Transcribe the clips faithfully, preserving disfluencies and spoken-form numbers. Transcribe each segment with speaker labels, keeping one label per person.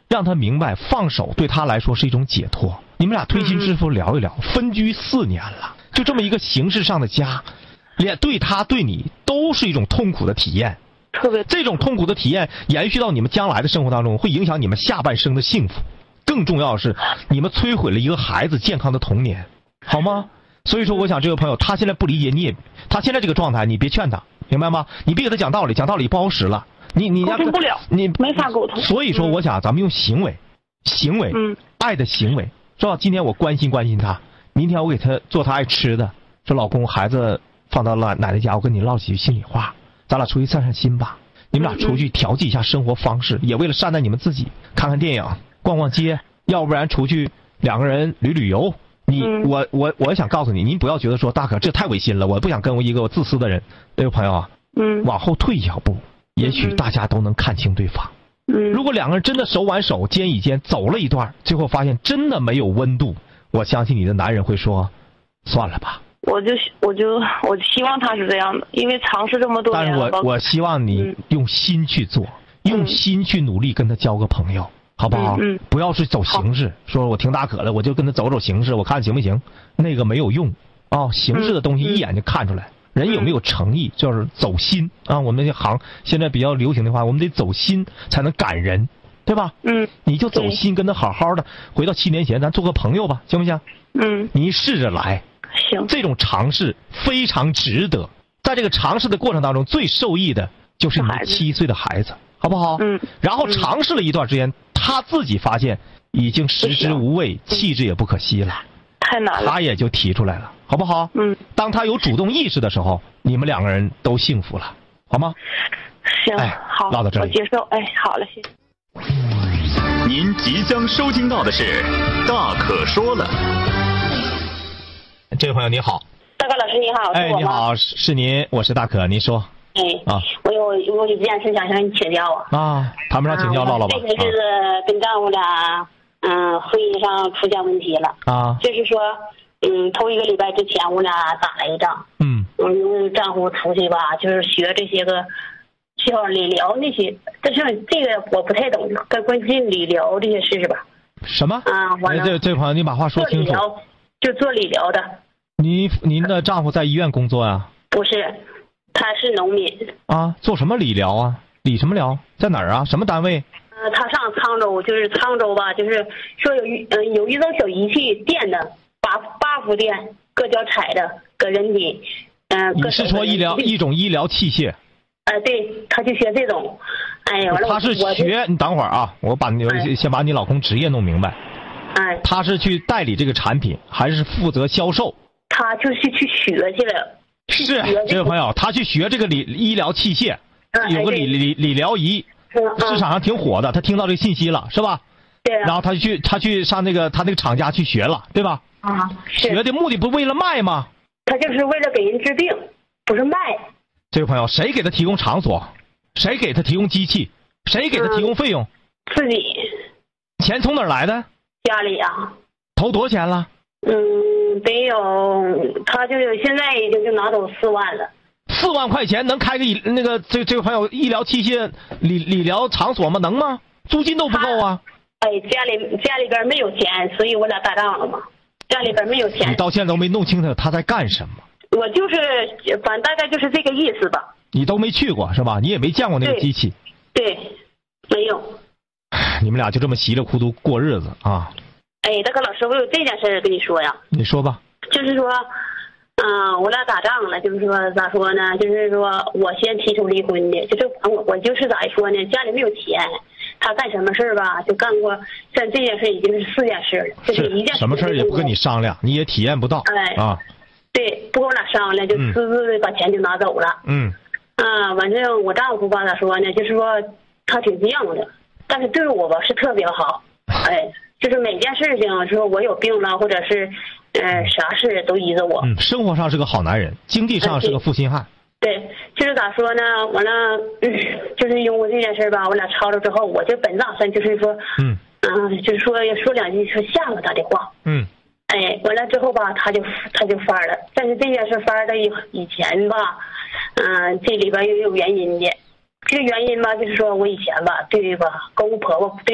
Speaker 1: 让他明白放手对他来说是一种解脱。你们俩推心置腹聊一聊，分居四年了，就这么一个形式上的家，连对他对你都是一种痛苦的体验。
Speaker 2: 特别
Speaker 1: 这种痛苦的体验延续到你们将来的生活当中，会影响你们下半生的幸福。更重要的是，你们摧毁了一个孩子健康的童年，好吗？所以说，我想这位朋友他现在不理解，你也他现在这个状态，你别劝他，明白吗？你别给他讲道理，讲道理不好使了。你你
Speaker 2: 沟通不了，
Speaker 1: 你
Speaker 2: 没法沟通。
Speaker 1: 所以说，我想咱们用行为，行为，
Speaker 2: 嗯，
Speaker 1: 爱的行为，是吧？今天我关心关心他，明天我给他做他爱吃的，说老公，孩子放到了奶奶家，我跟你唠几句心里话，咱俩出去散散心吧。你们俩出去调剂一下生活方式，也为了善待你们自己，看看电影，逛逛街，要不然出去两个人旅旅游。你、嗯、我我我想告诉你，您不要觉得说大可这太违心了，我不想跟我一个我自私的人。那位朋友啊，
Speaker 2: 嗯，
Speaker 1: 往后退一小步，也许大家都能看清对方。
Speaker 2: 嗯，
Speaker 1: 如果两个人真的手挽手，肩与肩走了一段，最后发现真的没有温度，我相信你的男人会说，算了吧。
Speaker 2: 我就我就我希望他是这样的，因为尝试这么多年了。
Speaker 1: 但是我我希望你用心去做，嗯、用心去努力跟他交个朋友，好不好？
Speaker 2: 嗯嗯、
Speaker 1: 不要是走形式，说我听大可了，我就跟他走走形式，我看行不行？那个没有用啊、哦，形式的东西一眼就看出来，嗯、人有没有诚意，就是走心啊。我们这行现在比较流行的话，我们得走心才能感人，对吧？
Speaker 2: 嗯，
Speaker 1: 你就走心，跟他好好的，回到七年前，咱做个朋友吧，行不行？
Speaker 2: 嗯，
Speaker 1: 你试着来。
Speaker 2: 行，
Speaker 1: 这种尝试非常值得。在这个尝试的过程当中，最受益的就是你七岁的孩子，好不好？
Speaker 2: 嗯。
Speaker 1: 然后尝试了一段时间，他自己发现已经食之无味，弃之也不可惜了。
Speaker 2: 太难了。
Speaker 1: 他也就提出来了，好不好？
Speaker 2: 嗯。
Speaker 1: 当他有主动意识的时候，你们两个人都幸福了，好吗？
Speaker 2: 行，
Speaker 1: 哎、
Speaker 2: 好，
Speaker 1: 唠到这里，
Speaker 2: 我接受。哎，好了，谢谢。
Speaker 3: 您即将收听到的是《大可说了》。
Speaker 1: 这位朋友你好，
Speaker 4: 大可老师你好，
Speaker 1: 哎，你好，是您，我是大可，您说。
Speaker 4: 哎，啊，我有我有一件事想向你请教啊。
Speaker 1: 啊，谈不上请教，唠唠吧。
Speaker 4: 这个是跟丈夫俩，嗯，婚姻上出现问题了。
Speaker 1: 啊。
Speaker 4: 就是说，嗯，头一个礼拜之前我俩打了一仗。
Speaker 1: 嗯。
Speaker 4: 嗯，丈夫出去吧，就是学这些个，学理疗那些，但是这个我不太懂，该关心理疗这些事是吧？
Speaker 1: 什么？
Speaker 4: 啊，完了。
Speaker 1: 这这朋友，你把话说清楚。
Speaker 4: 做理疗，就做理疗的。
Speaker 1: 您您的丈夫在医院工作呀、啊？
Speaker 4: 不是，他是农民。
Speaker 1: 啊，做什么理疗啊？理什么疗？在哪儿啊？什么单位？
Speaker 4: 呃，他上沧州，就是沧州吧，就是说有一嗯、呃、有一种小仪器电的，八八伏电，各脚踩的，搁人体，嗯、呃。
Speaker 1: 你是说医疗一种医疗器械？
Speaker 4: 呃，对，他就学这种，哎呀，完了
Speaker 1: 他是学，你等会儿啊，我把你、哎、先把你老公职业弄明白。
Speaker 4: 哎。
Speaker 1: 他是去代理这个产品，还是负责销售？
Speaker 4: 他就是去学去了，
Speaker 1: 是这位朋友，他去学这个理医疗器械，
Speaker 4: 嗯、
Speaker 1: 有个理理理疗仪，
Speaker 4: 嗯、
Speaker 1: 市场上挺火的。他听到这个信息了，是吧？
Speaker 4: 对、啊。
Speaker 1: 然后他就去，他去上那个他那个厂家去学了，对吧？
Speaker 4: 啊，是。
Speaker 1: 学的目的不是为了卖吗？
Speaker 4: 他就是为了给人治病，不是卖。
Speaker 1: 这位朋友，谁给他提供场所？谁给他提供机器？谁给他提供费用？
Speaker 4: 嗯、自己。
Speaker 1: 钱从哪儿来的？
Speaker 4: 家里啊。
Speaker 1: 投多少钱了？
Speaker 4: 嗯，得有，他就现在已经就拿走四万了。
Speaker 1: 四万块钱能开个那个这这个朋友医疗器械理理疗场所吗？能吗？租金都不够啊！
Speaker 4: 哎，家里家里边没有钱，所以我俩打仗了嘛。家里边没有钱。
Speaker 1: 你到现在都没弄清楚他在干什么。
Speaker 4: 我就是，反正大概就是这个意思吧。
Speaker 1: 你都没去过是吧？你也没见过那个机器。
Speaker 4: 对，对没有。
Speaker 1: 你们俩就这么稀里糊涂过日子啊？
Speaker 4: 哎，大哥老师，我有这件事跟你说呀。
Speaker 1: 你说吧。
Speaker 4: 就是说，嗯、呃，我俩打仗了，就是说咋说呢？就是说我先提出离婚的，就是我我就是咋说呢？家里没有钱，他干什么事儿吧，就干过像这件事已经是四件事了，就是一件事。
Speaker 1: 什么事儿也不跟你商量，你也体验不到。
Speaker 4: 哎
Speaker 1: 啊。
Speaker 4: 对，不跟我俩商量，就私自的把钱就拿走了。
Speaker 1: 嗯。
Speaker 4: 啊，反正我丈夫吧，咋说呢？就是说他挺犟的，但是对我吧是特别好，哎。就是每件事情，说我有病了，或者是，呃，啥事都依着我。
Speaker 1: 嗯，生活上是个好男人，经济上是个负心汉。
Speaker 4: 对，就是咋说呢？完了，嗯、就是因为这件事吧，我俩吵了之后，我就本打算就是说，嗯，嗯、呃，就是说说两句说吓唬他的话。
Speaker 1: 嗯。
Speaker 4: 哎，完了之后吧，他就他就翻了。但是这件事翻的以以前吧，嗯、呃，这里边又有原因的。这个原因吧，就是说我以前吧，对吧，公公婆婆对。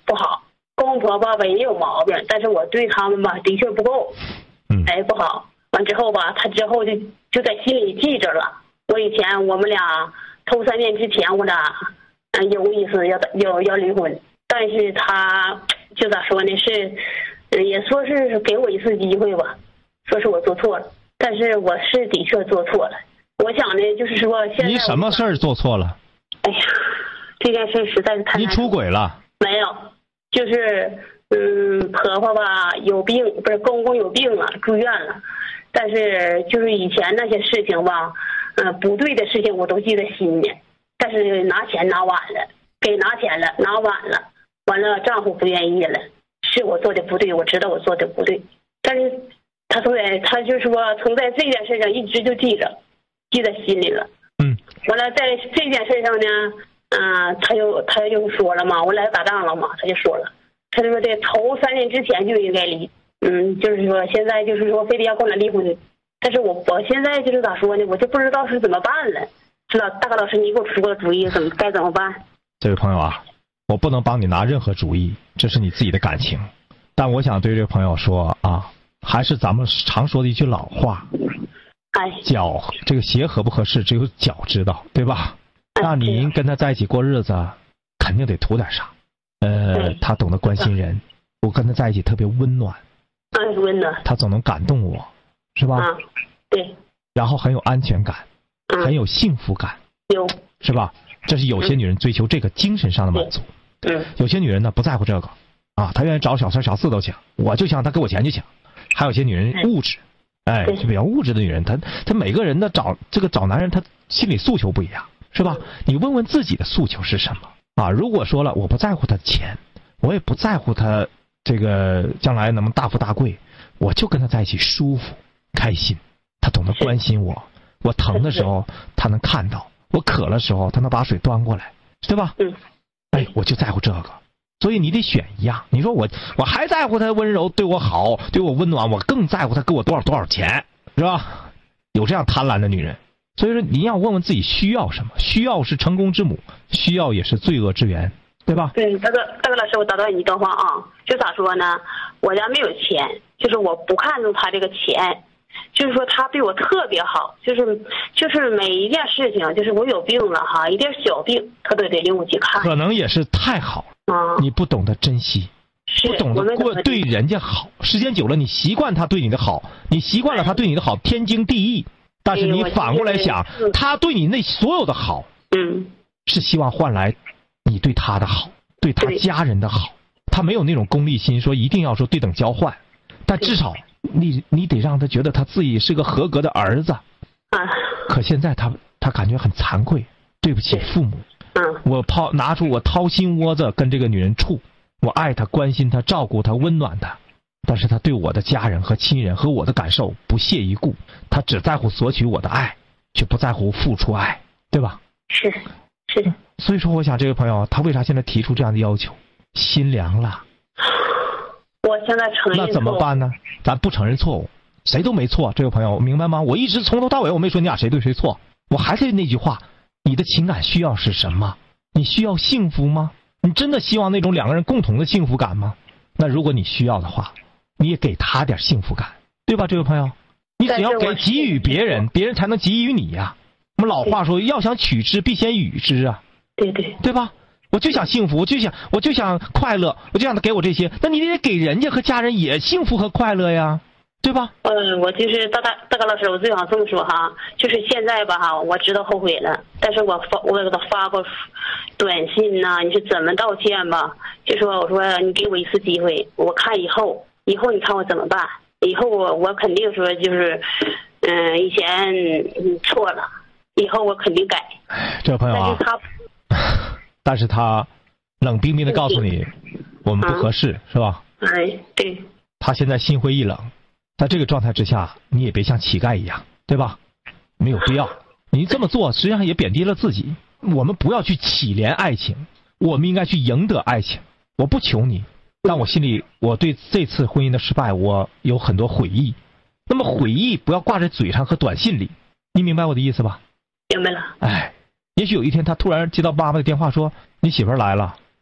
Speaker 4: 不好，公公婆婆吧也有毛病，但是我对他们吧的确不够，
Speaker 1: 嗯，
Speaker 4: 哎不好。完之后吧，他之后就就在心里记着了。我以前我们俩头三年之前，我俩嗯有意思要要要离婚，但是他就咋说呢？是，嗯，也说是给我一次机会吧，说是我做错了，但是我是的确做错了。我想呢，就是说现在
Speaker 1: 你什么事儿做错了？
Speaker 4: 哎呀，这件事实在是太……
Speaker 1: 你出轨了？
Speaker 4: 没有，就是嗯，婆婆吧有病，不是公公有病了，住院了。但是就是以前那些事情吧，嗯、呃，不对的事情我都记在心里。但是拿钱拿晚了，给拿钱了，拿晚了，完了丈夫不愿意了，是我做的不对，我知道我做的不对。但是他从在他就是说从在这件事上一直就记着，记在心里了。
Speaker 1: 嗯。
Speaker 4: 完了在这件事上呢，嗯、呃，他就他就说了嘛，我俩打仗了嘛，他就说了，他就说这头三年之前就应该离。嗯，就是说现在就是说非得要跟我俩离婚，但是我我现在就是咋说呢，我就不知道是怎么办了。知道大哥老师，你给我出个主意，怎么该怎么办？
Speaker 1: 这位朋友啊，我不能帮你拿任何主意，这是你自己的感情。但我想对这位朋友说啊，还是咱们常说的一句老话，
Speaker 4: 哎，
Speaker 1: 脚这个鞋合不合适，只有脚知道，对吧？
Speaker 4: 哎、
Speaker 1: 那您跟他在一起过日子，肯定得图点啥。呃，他懂得关心人，我跟他在一起特别温暖。
Speaker 4: 嗯，温暖。
Speaker 1: 他总能感动我，是吧？
Speaker 4: 啊，对。
Speaker 1: 然后很有安全感，
Speaker 4: 嗯、
Speaker 1: 很有幸福感，
Speaker 4: 有，
Speaker 1: 是吧？这是有些女人追求这个精神上的满足。
Speaker 4: 嗯。
Speaker 1: 有些女人呢不在乎这个，啊，她愿意找小三小四都行，我就想她给我钱就行。还有些女人物质，哎，就比较物质的女人，她她每个人的找这个找男人，她心理诉求不一样，是吧？你问问自己的诉求是什么啊？如果说了我不在乎他的钱，我也不在乎他。这个将来能不能大富大贵，我就跟他在一起舒服开心，他懂得关心我，我疼的时候他能看到，我渴的时候他能把水端过来，对吧？
Speaker 4: 嗯。
Speaker 1: 哎，我就在乎这个，所以你得选一样。你说我我还在乎他温柔对我好对我温暖，我更在乎他给我多少多少钱，是吧？有这样贪婪的女人，所以说你要问问自己需要什么，需要是成功之母，需要也是罪恶之源。对吧？
Speaker 4: 对，大哥，大哥老师，我打断你一段话啊，就咋说呢？我家没有钱，就是我不看重他这个钱，就是说他对我特别好，就是就是每一件事情，就是我有病了哈，一点小病他都得领我去看。
Speaker 1: 可能也是太好了，
Speaker 4: 啊、
Speaker 1: 嗯，你不懂得珍惜，不懂得过对人家好，时间久了你习惯他对你的好，你习惯了他对你的好，天经地义。但是你反过来想，他对你那所有的好，
Speaker 4: 嗯，
Speaker 1: 是希望换来。你对他的好，对他家人的好，他没有那种功利心，说一定要说对等交换，但至少你你得让他觉得他自己是个合格的儿子。
Speaker 4: 啊，
Speaker 1: 可现在他他感觉很惭愧，对不起父母。
Speaker 4: 嗯，
Speaker 1: 我掏拿出我掏心窝子跟这个女人处，我爱她，关心她，照顾她，温暖她，但是他对我的家人和亲人和我的感受不屑一顾，他只在乎索取我的爱，却不在乎付出爱，对吧？
Speaker 4: 是是。
Speaker 1: 所以说，我想这位朋友他为啥现在提出这样的要求？心凉了。
Speaker 4: 我现在承认。
Speaker 1: 那怎么办呢？咱不承认错误，谁都没错。这位朋友明白吗？我一直从头到尾我没说你俩谁对谁错，我还是那句话，你的情感需要是什么？你需要幸福吗？你真的希望那种两个人共同的幸福感吗？那如果你需要的话，你也给他点幸福感，对吧？这位朋友，你只要给给予别人，别人才能给予你呀、啊。我们老话说，要想取之，必先予之啊。
Speaker 4: 对对，
Speaker 1: 对吧？我就想幸福，我就想，我就想快乐，我就想他给我这些，那你得给人家和家人也幸福和快乐呀，对吧？
Speaker 4: 嗯，我就是大大大高老师，我最想这么说哈，就是现在吧哈，我知道后悔了，但是我发我给他发过短信呐、啊，你是怎么道歉吧？就说我说你给我一次机会，我看以后以后你看我怎么办？以后我我肯定说就是，嗯，以前嗯错了，以后我肯定改。
Speaker 1: 这位朋友啊。
Speaker 4: 但是他。
Speaker 1: 但是他冷冰冰的告诉你，我们不合适，啊、是吧？
Speaker 4: 哎，对。
Speaker 1: 他现在心灰意冷，在这个状态之下，你也别像乞丐一样，对吧？没有必要。你这么做实际上也贬低了自己。我们不要去乞怜爱情，我们应该去赢得爱情。我不求你，但我心里我对这次婚姻的失败，我有很多悔意。那么悔意不要挂在嘴上和短信里，你明白我的意思吧？
Speaker 4: 明白了。
Speaker 1: 哎。也许有一天他突然接到妈妈的电话说你媳妇儿来了，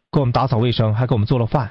Speaker 1: 给我们打扫卫生，还给我们做了饭。